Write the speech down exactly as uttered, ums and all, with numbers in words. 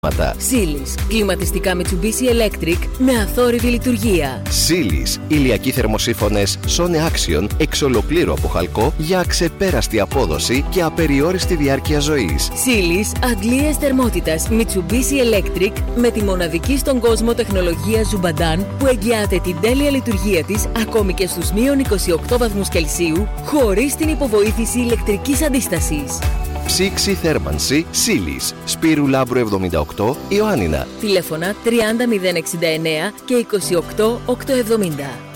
Σίλις, κλιματιστικά Mitsubishi Electric με αθόρυβη λειτουργία. Σίλις, ηλιακοί θερμοσύφωνες Sone Action εξ ολοκλήρου από χαλκό για αξεπέραστη απόδοση και απεριόριστη διάρκεια ζωής. Σίλις, αντλίες θερμότητας Mitsubishi Electric με τη μοναδική στον κόσμο τεχνολογία Zubadan που εγγυάται την τέλεια λειτουργία της ακόμη και στους μείον είκοσι οκτώ βαθμούς Κελσίου χωρίς την υποβοήθηση ηλεκτρικής αντίστασης. Ψήξη θέρμανση Σίλις, Σπύρου Λάμπρου εβδομήντα οκτώ, Ιωάννινα. Τηλέφωνα τριάντα μηδέν εξήντα εννέα και είκοσι οκτώ οκτακόσια εβδομήντα.